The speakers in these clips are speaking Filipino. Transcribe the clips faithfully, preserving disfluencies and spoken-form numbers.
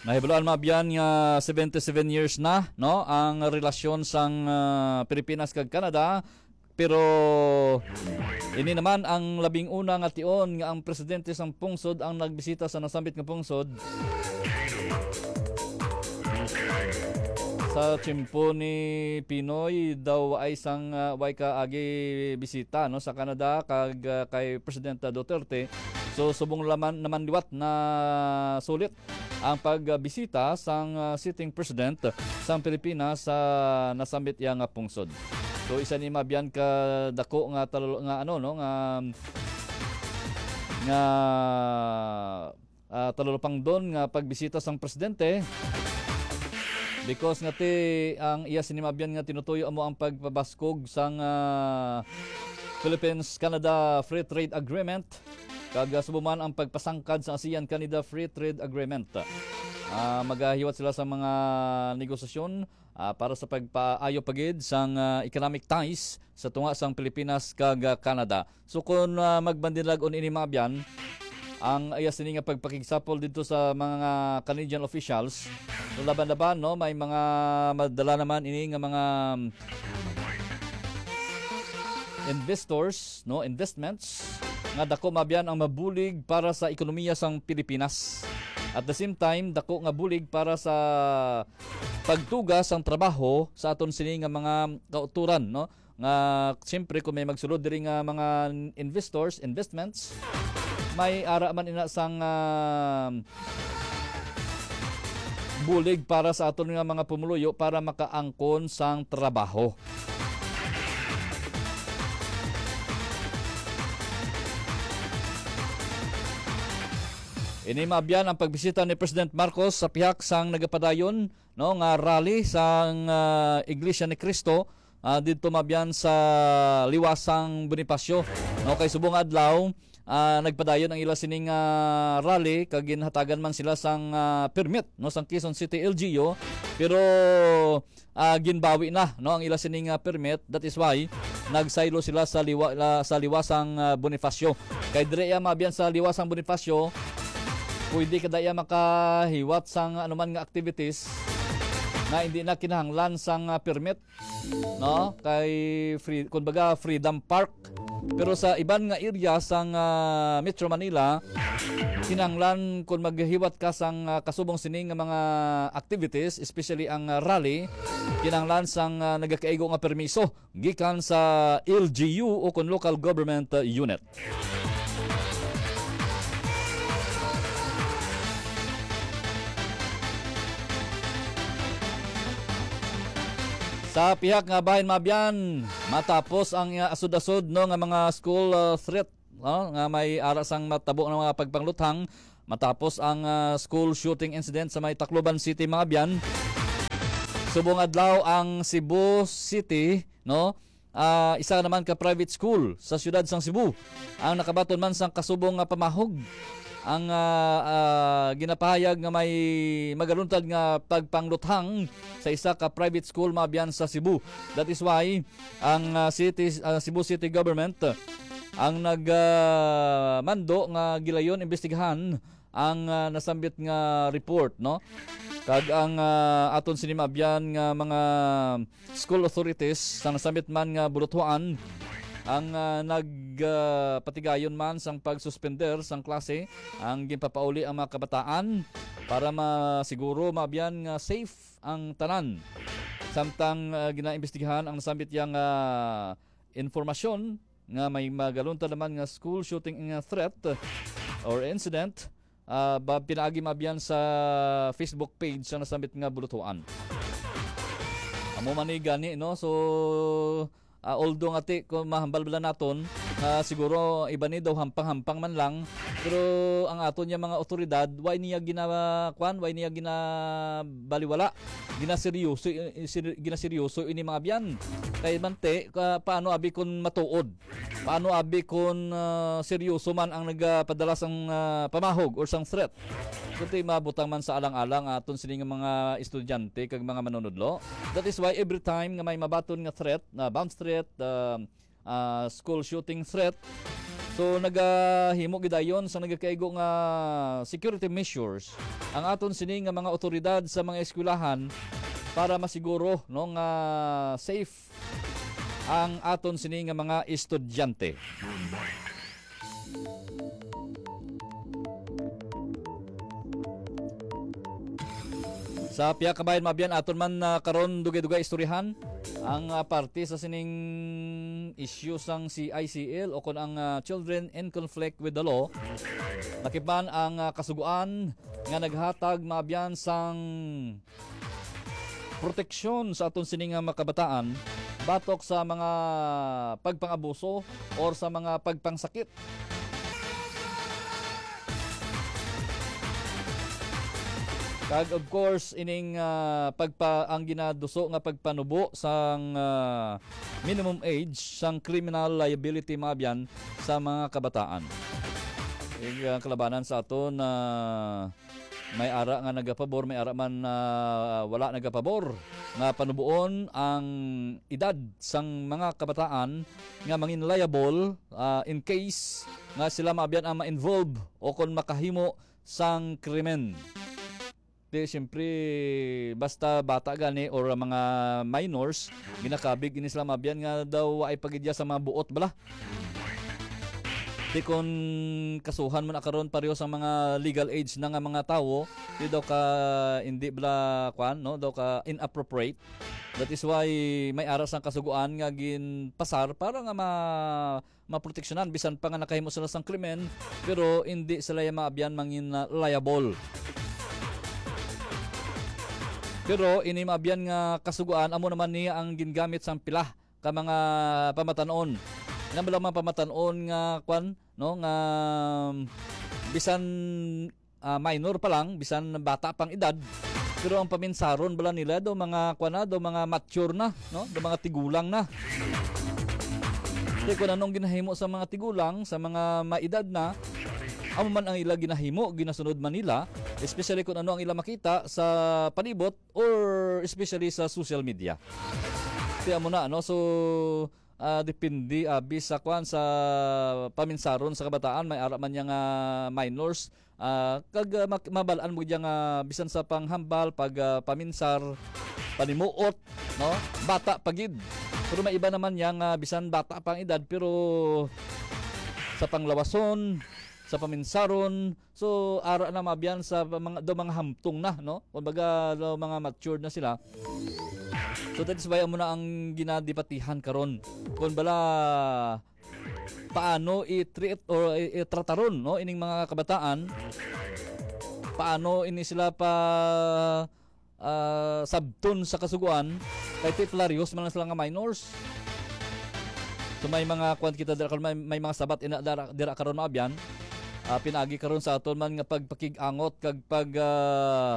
Nahibaluan mabyan nga seventy-seven years na no ang relasyon sang uh, Pilipinas kag Canada, pero ini naman ang labing una nga tion nga ang presidente sang pungsod ang nagbisita sa nasambit nga pungsod sa tiyempo ni Pinoy daw ay sang uh, way ka agi bisita no sa Canada kag uh, kay President Duterte. So subong laman naman liwat na sulit ang pagbisita sang uh, sitting president sang Pilipinas sa uh, nasambit yang nga pungsod. So isa ni mabyan ka dako nga talolo, nga ano no nga nga uh, talulupang don nga pagbisita sang presidente. Because nga ti ang iya sinimabyan nga tinutuyo amo ang pagpabaskog sang uh, Philippines-Canada Free Trade Agreement kag subuman ang pagpasangkad sa ASEAN-Canada Free Trade Agreement. Uh, magahiwat sila sa mga negosasyon uh, para sa pagpaayo pagid sang uh, economic ties sa tunga sang Pilipinas kag Canada. So kung uh, magbandilag on ini mabyan ang ayas ini nga pagpakigsapol dito sa mga Canadian officials. So laban-laban no may mga madala naman ini nga mga investors no investments nga dako mabyan ang mabulig para sa ekonomiya sang Pilipinas. At the same time dako nga bulig para sa pagtugas ang trabaho sa aton sini nga mga kauturan no nga siyempre kung may magsulod diri nga mga investors investments may ara man ina sang uh, bulig para sa aton nga mga pumuluyo para makaangkon sang trabaho. Ini mabyan ang pagbisita ni President Marcos sa pihak sang nagapadayon no nga rally sang uh, Iglesia ni Cristo uh, didto mabyan sa Liwasang Bonifacio no kay subong adlaw. Uh, nagpadayon ang ila sining uh, rally kag ginhatagan man sila sang uh, permit no sang Quezon City L G U pero uh, ginbawi na no ang ila sining uh, permit. That is why nagsaylo sila sa liwa, la, sa Liwasang uh, Bonifacio. Kay dire ya mabyan sa Liwasang Bonifacio pwede kada ya makahiwat sang anuman nga activities na hindi na kinahanglan sang uh, permit no kay free kumbaga Freedom Park. Pero sa iban nga area sang uh, Metro Manila kinahanglan kung maghiwat ka sang uh, kasubong sining nga mga activities especially ang uh, rally kinahanglan sang uh, nagakaigo nga permiso gikan sa L G U o kung local government uh, unit. Sa pihak nga bahin mabyan matapos ang uh, asud-asud no nga mga school uh, threat no nga may arasang matabo ng mga pagpangluthang matapos ang uh, school shooting incident sa may Tacloban City mabyan. Subong adlaw ang Cebu City no uh, isa naman ka private school sa siyudad sang Cebu ang nakabaton man sang kasubong nga pamahog ang uh, uh, ginapahayag nga may magaluntad nga pagpangluthang sa isa ka private school mabyan sa Cebu. That is why ang uh, city uh, Cebu City government uh, ang nagmando uh, nga gilayon imbestigahan ang uh, nasambit nga report no. Kag ang uh, aton sini mabyan nga mga school authorities sa nasambit man nga buluthoan ang uh, nagpatigayon uh, man sang pagsuspender sang klase ang ginpapauli ang mga kabataan para masiguro mabyan nga safe ang tanan. Samtang uh, ginaimbestigahan ang nasambit yang uh, informasyon nga may magalunta naman nga school shooting nga threat or incident uh, pinaagi mabyan sa Facebook page sa nasambit nga buluthoan. Amo man ni gani no so Uh, although nga ti kung mahambal-bala naton uh, siguro iba ni daw hampang-hampang man lang pero ang aton niya mga otoridad why niya ginakuan why niya ginabaliwala ginaseryoso ginaseryoso ini mga biyan kay mante uh, paano abi kun matuod paano abi kun uh, seryoso man ang nagpadala sang uh, pamahog or sang threat kundi mabutang man sa alang-alang aton sini nga mga estudyante kag mga manunudlo. That is why every time nga may mabaton nga threat na bomb threat uh, uh, school shooting threat So nagahimo gidayon sa nagakaigo nga security measures ang aton sini nga mga otoridad sa mga eskwelahan para masiguro no nga safe ang aton sini nga mga estudyante. Sa piya kabayan mabiyan aton man uh, karon dugay-dugay istoryahan ang uh, parte sa sining issue sang C I C L o kon ang uh, Children in Conflict with the Law. Nakiban ang uh, kasuguan nga naghatag mabiyan sang proteksyon sa aton sining nga makabataan batok sa mga pagpangabuso or sa mga pagpangsakit. Kag of course ining uh, pagpa ang ginaduso nga pagpanubo sang uh, minimum age sang criminal liability mabyan sa mga kabataan. Ig uh, kalabanan sa aton na uh, may ara nga nagapabor, may ara man uh, wala nagapabor nga panubuon ang edad sang mga kabataan nga mangin liable uh, in case nga sila mabyan ang ma-involve o kon makahimo sang krimen. Di siyempre basta bata gani or mga minors ginakabig ini sila mabyan nga daw ay pagidya sa mga buot bala. Di kon kasuhan man akaron pareho sa mga legal age na nga mga tawo, di daw ka hindi bala kwan no, daw ka inappropriate. That is why may aras ang kasuguan nga ginpasar para nga ma maproteksyonan bisan pa nga nakahimo sila sang krimen pero hindi sila maabyan mangin uh, liable. Pero ini maabyan nga kasuguan amo naman niya ang gingamit sang pila ka mga pamatanon. Nang bala mga pamatanon nga kwan no nga bisan uh, minor pa lang, bisan bata pang edad, pero ang paminsaron bala nila do mga kwan na, do mga mature na, no? Do mga tigulang na. Kaya kung anong ginahimo sa mga tigulang, sa mga maedad na, amo man ang ila ginahimo, ginasunod man nila, especially kung ano ang ila makita sa palibot or especially sa social media. Kaya mo na, no? So, uh, depende uh, bisa kwan sa paminsaron sa kabataan, may ara man yang uh, minors, uh, kag uh, mabalaan mo diyang uh, bisan sa panghambal, pag uh, paminsar, panimuot, no? Bata pagid. Pero may iba naman yang uh, bisan bata pang edad, pero sa panglawason, sa paminsaron, so ara na mabyan sa mga do mga hamtong na, no? Kumbaga do mga matured na sila. So that is why amo na ang ginadibatihan karon. Kung bala paano i-treat or i-trataron no ining mga kabataan, paano ini sila pa uh, sabton sa kasuguan kay tiplarios man lang sila nga minors. So may mga kwan kita dira may, may mga sabat ina dira, dira karon maabyan. Uh, pinagi karon sa aton man nga pagpakig-angot kag pag uh,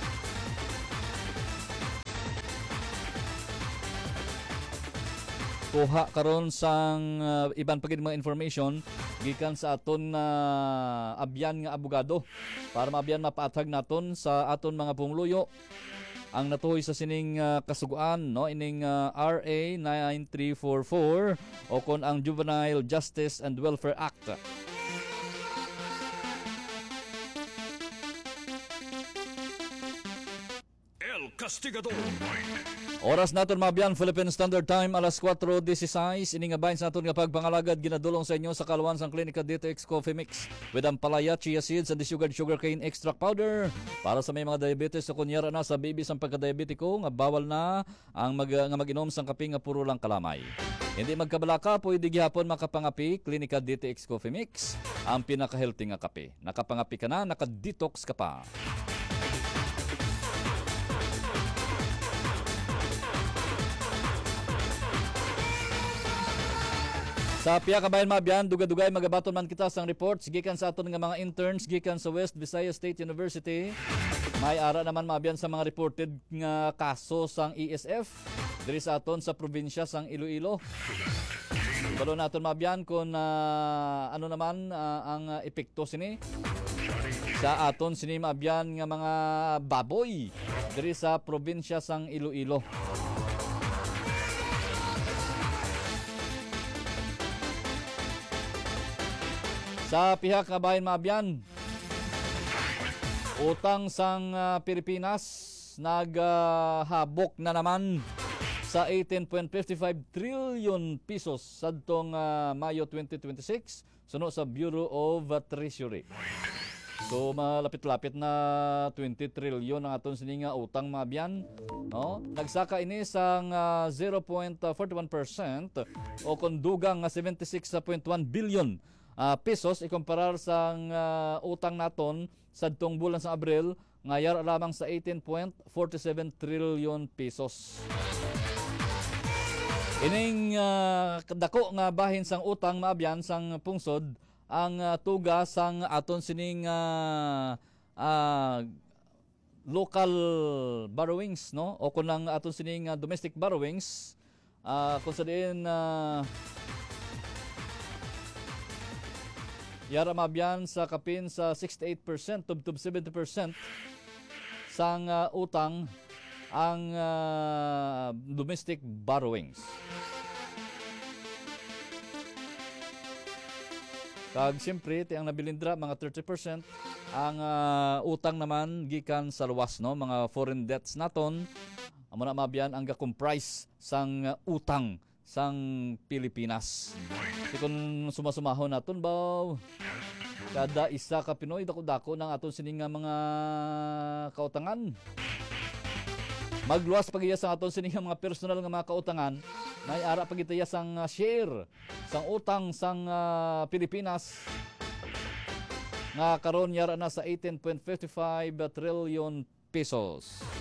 kuha karon sang uh, iban pagid mga information gikan sa aton na uh, abyan nga abogado para maabyan mapaatag naton sa aton mga pumuluyo ang natuhoy sa sining uh, kasuguan no ining uh, R A nine three four four o kon ang Juvenile Justice and Welfare Act. El Castigador. Oras naton mabyan Philippine Standard Time alas kwatro dieciséis ini nga bahin sa aton nga pagpangalagad ginadulong sa inyo sa kaluwan sang Klinika D T X Coffee Mix with ampalaya, chia seeds and sugared sugarcane extract powder para sa may mga diabetes o kunyara na sa baby sang pagka-diabetiko nga bawal na ang mag, nga mag-inom sang kape nga puro lang kalamay. Hindi magkabalaka pwede gihapon makapangapi Klinika D T X Coffee Mix ang pinaka-healthy nga kape. Nakapangapi ka na, naka-detox ka pa. Sa piya kabayan mabyan, duga-dugay magabaton man kita sang reports gikan sa aton nga mga interns gikan sa West Visayas State University. May ara naman mabyan sa mga reported nga kaso sang E S F diri sa aton sa probinsya sang Iloilo. Balo naton mabyan kung uh, ano naman uh, ang uh, epekto sini sa aton sini mabyan nga mga baboy diri sa probinsya sang Iloilo. Sa pihak nga bahin maabyan, utang sang uh, Pilipinas naghabok uh, na naman sa eighteen point five five trillion pesos sadtong uh, Mayo twenty twenty-six suno sa Bureau of Treasury. So malapit-lapit na twenty trillion ang aton sininga utang maabyan, no? Nagsaka ini sang uh, zero point four one percent o kung dugang nga seventy-six point one billion uh, pesos ikumparar sang uh, utang naton sadtong bulan sa Abril ngayar lamang sa eighteen point four seven trillion pesos. Ining uh, dako nga bahin sang utang maabyan sang pungsod ang uh, tuga sang aton sining uh, uh, local borrowings, no, o kunang aton sining uh, domestic borrowings, uh, kung sa diin uh, yara mabyan sa kapin sa sixty-eight percent tubtub seventy percent sang uh, utang ang uh, domestic borrowings. Kag siyempre, ti ang nabilindra mga thirty percent ang uh, utang naman gikan sa luwas, no, mga foreign debts naton. Amo na mabyan ang ga-comprise sang uh, utang sang Pilipinas. Di kung sumasumahon naton ba kada isa ka Pinoy dako-dako ng aton sining mga kautangan. Magluwas pagiya sa aton sining mga personal nga mga kautangan, may ara pagitaya sang uh, share sang utang sang uh, Pilipinas nga karon yara na sa eighteen point five five trillion pesos.